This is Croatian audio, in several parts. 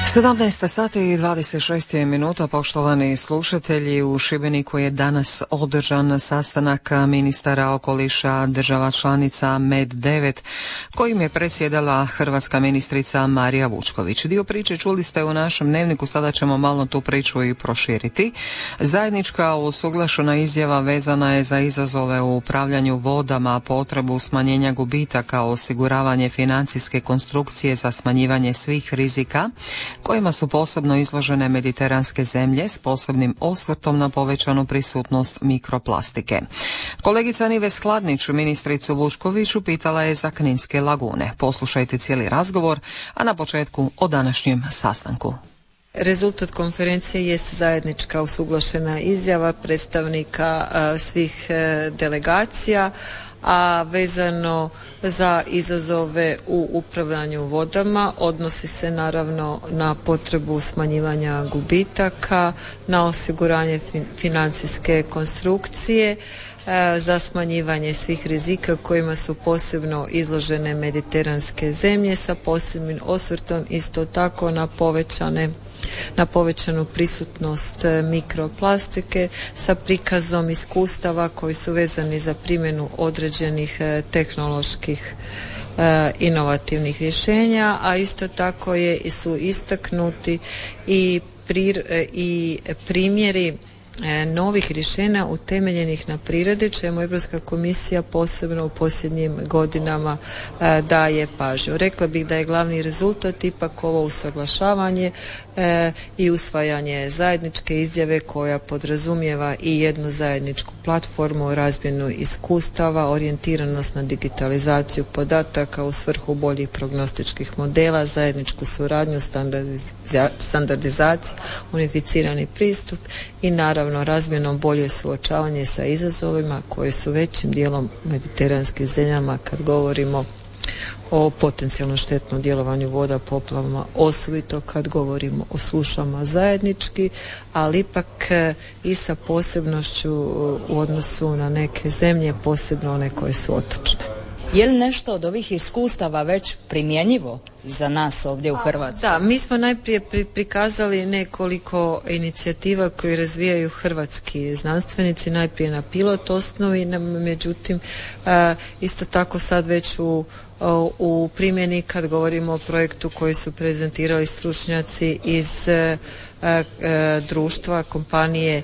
17 sati i 26 minuta, poštovani slušatelji. U Šibeniku je danas održan sastanak ministara okoliša država članica MED9, kojim je predsjedala hrvatska ministrica Marija Vučković. Dio priče čuli ste u našem dnevniku, sada ćemo malo tu priču i proširiti. Zajednička usuglašena izjava vezana je za izazove u upravljanju vodama, potrebu smanjenja gubitaka, osiguravanje financijske konstrukcije za smanjivanje svih rizika kojima su posebno izložene mediteranske zemlje s posebnim osvrtom na povećanu prisutnost mikroplastike. Kolegica Nive Skladnić ministricu Vučkoviću pitala je za Kninske lagune. Poslušajte cijeli razgovor, a na početku o današnjem sastanku. Rezultat konferencije jest zajednička usuglašena izjava predstavnika svih delegacija, a vezano za izazove u upravljanju vodama odnosi se naravno na potrebu smanjivanja gubitaka, na osiguranje financijske konstrukcije, za smanjivanje svih rizika kojima su posebno izložene mediteranske zemlje sa posebnim osvrtom isto tako na povećanu prisutnost mikroplastike sa prikazom iskustava koji su vezani za primjenu određenih tehnoloških inovativnih rješenja, a isto tako su istaknuti i primjeri novih rješenja utemeljenih na prirodi, čemu Europska komisija posebno u posljednjim godinama daje pažnju. Rekla bih da je glavni rezultat ipak ovo usaglašavanje i usvajanje zajedničke izjave koja podrazumijeva i jednu zajedničku platformu, razmjenu iskustava, orijentiranost na digitalizaciju podataka u svrhu boljih prognostičkih modela, zajedničku suradnju, standardizaciju, unificirani pristup i naravno razmjenom bolje suočavanje sa izazovima koji su većim dijelom mediteranskim zemljama kad govorimo o potencijalno štetnom djelovanju voda, poplavama, osobito kad govorimo o sušama zajednički, ali ipak i sa posebnošću u odnosu na neke zemlje, posebno one koje su otočne. Je li nešto od ovih iskustava već primjenjivo za nas ovdje u Hrvatskoj? Da, mi smo najprije prikazali nekoliko inicijativa koje razvijaju hrvatski znanstvenici, najprije na pilot osnovi, međutim isto tako sad već u primjeni kad govorimo o projektu koji su prezentirali stručnjaci iz društva kompanije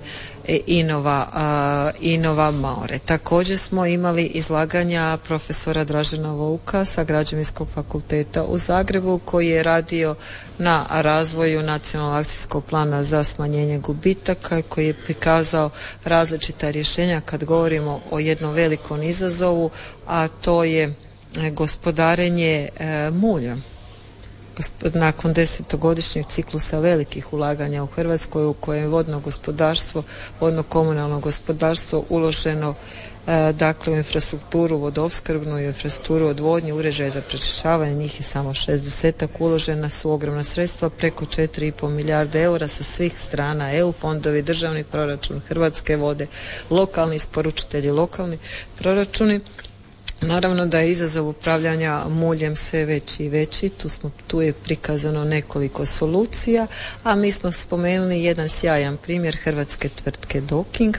Innova Maure. Također smo imali izlaganja profesora Dražena Vouka sa Građevinskog fakulteta u Zagrebu koji je radio na razvoju nacionalnog akcijskog plana za smanjenje gubitaka, koji je prikazao različita rješenja kad govorimo o jednom velikom izazovu, a to je gospodarenje mulja. Nakon 10-godišnjeg ciklusa velikih ulaganja u Hrvatskoj u kojem je vodno-komunalno gospodarstvo uloženo dakle u infrastrukturu vodoopskrbnu i infrastrukturu odvodnje, uređaje za pročišćavanje, njih je samo 60, uložena su ogromna sredstva, preko 4,5 milijarde eura sa svih strana, EU fondovi, državni proračun, Hrvatske vode, lokalni isporučitelji, lokalni proračuni. Naravno da je izazov upravljanja muljem sve veći i veći, tu je prikazano nekoliko solucija, a mi smo spomenuli jedan sjajan primjer hrvatske tvrtke Docking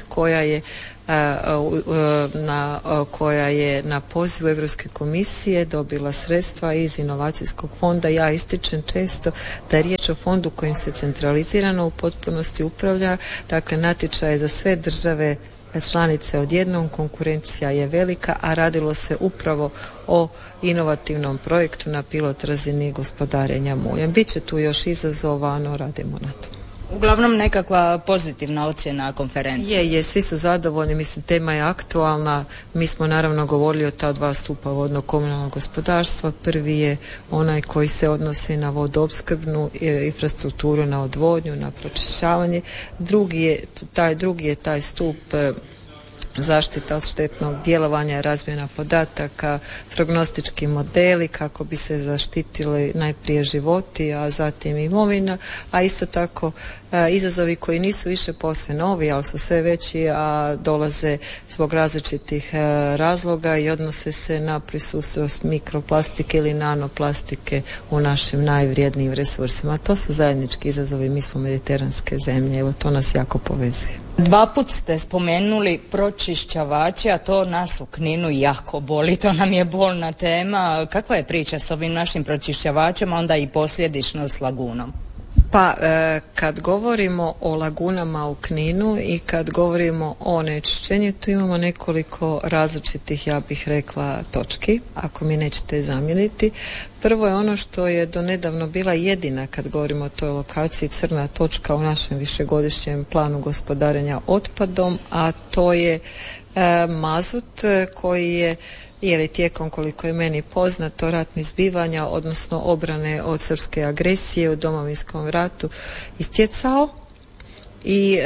koja je na pozivu Europske komisije dobila sredstva iz inovacijskog fonda. Ja ističem često da je riječ o fondu kojim se centralizirano u potpunosti upravlja, dakle natječaj je za sve države članice odjednom, konkurencija je velika, a radilo se upravo o inovativnom projektu na pilot razini gospodarenja muljem. Biće tu još izazova, no radimo na to. Uglavnom nekakva pozitivna ocjena konferencije. Je, svi su zadovoljni, mislim tema je aktualna. Mi smo naravno govorili o ta dva stupa vodno-komunalnog gospodarstva. Prvi je onaj koji se odnosi na vodoopskrbnu infrastrukturu, na odvodnju, na pročišćavanje. Drugi je taj stup zaštita od štetnog djelovanja, razmjena podataka, prognostički modeli kako bi se zaštitili najprije životi, a zatim imovina, a isto tako izazovi koji nisu više posve novi, ali su sve veći, a dolaze zbog različitih razloga i odnose se na prisutnost mikroplastike ili nanoplastike u našim najvrijednijim resursima. To su zajednički izazovi, mi smo mediteranske zemlje, evo to nas jako povezuje. 2 puta ste spomenuli pročišćavače, a to nas u Kninu jako boli, to nam je bolna tema. Kakva je priča s ovim našim pročišćavačima, onda i posljedično s lagunom? Pa kad govorimo o lagunama u Kninu i kad govorimo o onečišćenju, tu imamo nekoliko različitih, ja bih rekla, točki, ako mi nećete zamjeriti. Prvo je ono što je donedavno bila jedina, kad govorimo o toj lokaciji, crna točka u našem višegodišnjem planu gospodarenja otpadom, a to je mazut koji je tijekom, koliko je meni poznato, ratnih zbivanja, odnosno obrane od srpske agresije u Domovinskom ratu istjecao i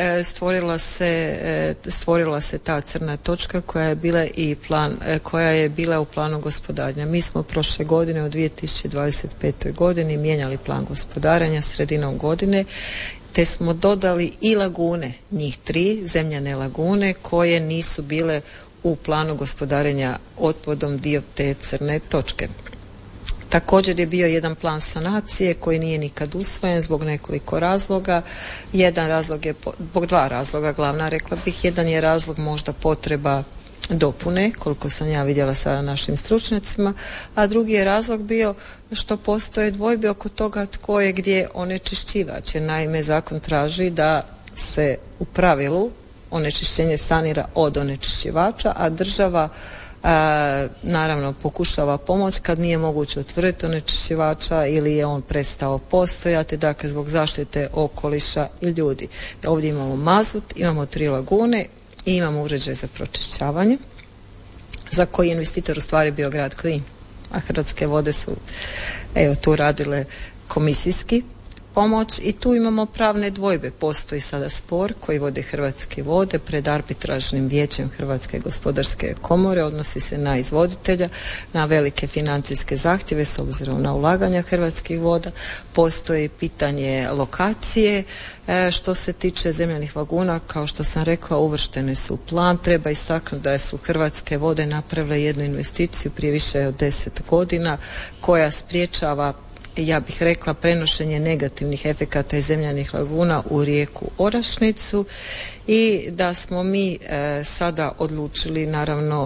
stvorila se ta crna točka koja je bila u planu gospodarenja. Mi smo prošle godine u 2025. godini mijenjali plan gospodarenja sredinom godine, te smo dodali i lagune, njih 3 zemljane lagune koje nisu bile u planu gospodarenja otpadom dio te crne točke. Također je bio jedan plan sanacije koji nije nikad usvojen zbog nekoliko razloga. Jedan razlog je, zbog 2 razloga glavna, rekla bih. Jedan je razlog možda potreba dopune, koliko sam ja vidjela sa našim stručnjacima, a drugi je razlog bio što postoje dvojbe oko toga tko je gdje onečišćivač. Naime, zakon traži da se u pravilu onečišćenje sanira od onečišćivača, a država naravno pokušava pomoć kad nije moguće utvrditi onečišćivača ili je on prestao postojati, dakle zbog zaštite okoliša i ljudi. Ovdje imamo mazut, imamo 3 lagune i imamo uređaj za pročišćavanje za koji je investitor u stvari bio grad Knin, a Hrvatske vode su tu radile komisijski pomoć i tu imamo pravne dvojbe. Postoji sada spor koji vode Hrvatske vode pred arbitražnim vijećem Hrvatske gospodarske komore, odnosi se na izvoditelja, na velike financijske zahtjeve s obzirom na ulaganja Hrvatskih voda. Postoji pitanje lokacije. Što se tiče zemljanih laguna, kao što sam rekla, uvrštene su u plan. Treba istaknuti da su Hrvatske vode napravile jednu investiciju prije više od 10 godina koja sprječava, ja bih rekla, prenošenje negativnih efekata iz zemljanih laguna u rijeku Orašnicu i da smo mi sada odlučili naravno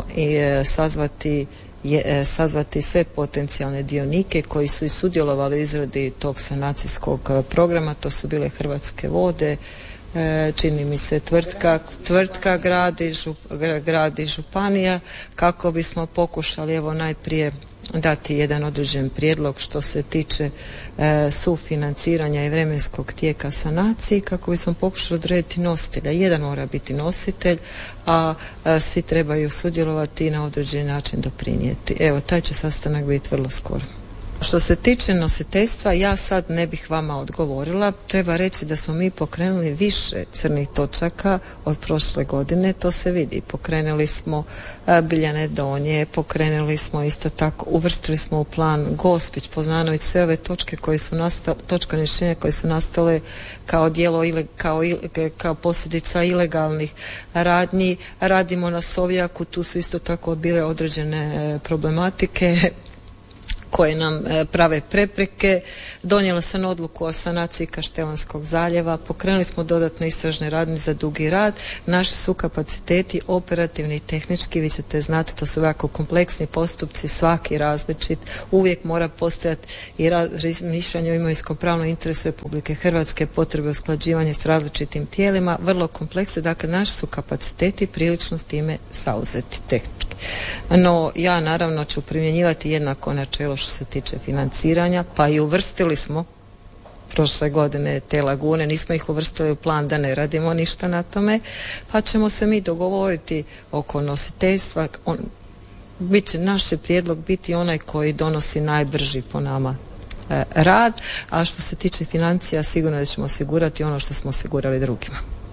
sazvati sve potencijalne dionike koji su i sudjelovali u izradi tog sanacijskog programa. To su bile Hrvatske vode, čini mi se tvrtka grad i županija, kako bismo pokušali najprije dati jedan određen prijedlog što se tiče sufinanciranja i vremenskog tijeka sanacije, kako bismo pokušali odrediti nositelja. Jedan mora biti nositelj, a svi trebaju sudjelovati i na određeni način doprinijeti. Evo, taj će sastanak biti vrlo skoro. Što se tiče nositeljstva, ja sad ne bih vama odgovorila. Treba reći da smo mi pokrenuli više crnih točaka od prošle godine, to se vidi. Pokrenuli smo Biljane Donje, pokrenuli smo isto tako, uvrstili smo u plan Gospić, Poznanović, sve ove točke koje su nastale, točka rješenja koje su nastale kao djelo kao posljedica ilegalnih radnji. Radimo na Sovjaku, tu su isto tako bile određene problematike koje nam prave prepreke. Donijela sam odluku o sanaciji Kaštelanskog zaljeva, pokrenuli smo dodatne istražne radnje za Dugi Rat. Naši su kapaciteti operativni i tehnički, vi ćete znati, to su jako kompleksni postupci, svaki različit, uvijek mora postojati i razmišljanje o imovinsko-pravnom interesu Republike Hrvatske, potrebe usklađivanja s različitim tijelima, vrlo kompleksne, dakle naši su kapaciteti prilično s time zauzeti tehnički. No, ja naravno ću primjenjivati jednako načelo što se tiče financiranja, pa i uvrstili smo prošle godine te lagune, nismo ih uvrstili u plan da ne radimo ništa na tome, pa ćemo se mi dogovoriti oko nositeljstva. Bit će naš prijedlog biti onaj koji donosi najbrži po nama rad, a što se tiče financija sigurno da ćemo osigurati ono što smo osigurali drugima.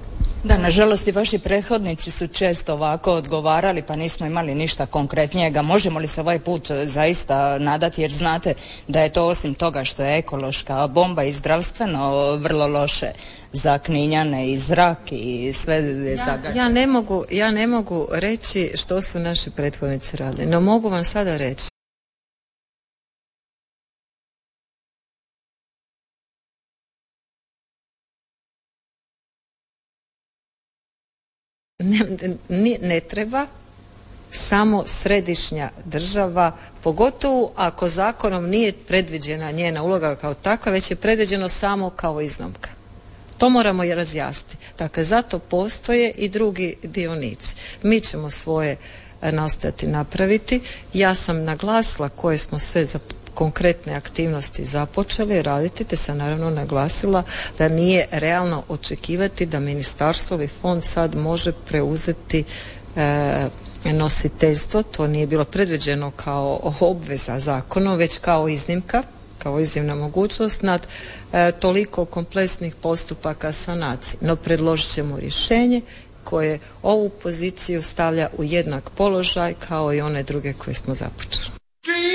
Da, nažalost i vaši prethodnici su često ovako odgovarali pa nismo imali ništa konkretnijega. Možemo li se ovaj put zaista nadati, jer znate da je to osim toga što je ekološka bomba i zdravstveno vrlo loše za Kninjane i zrak i sve je zagađeno. Ja ne mogu reći što su naši prethodnici radili, no mogu vam sada reći. Ne treba samo središnja država, pogotovo ako zakonom nije predviđena njena uloga kao takva, već je predviđeno samo kao iznimka. To moramo i razjasniti. Dakle, zato postoje i drugi dionici. Mi ćemo svoje nastojati napraviti. Ja sam naglasila koje smo sve za konkretne aktivnosti započeli raditi, te sam naravno naglasila da nije realno očekivati da ministarstvo ili fond sad može preuzeti nositeljstvo. To nije bilo predviđeno kao obveza zakonom, već kao iznimka, kao iznimna mogućnost nad toliko kompleksnih postupaka sanacije. No predložit ćemo rješenje koje ovu poziciju stavlja u jednak položaj kao i one druge koje smo započeli.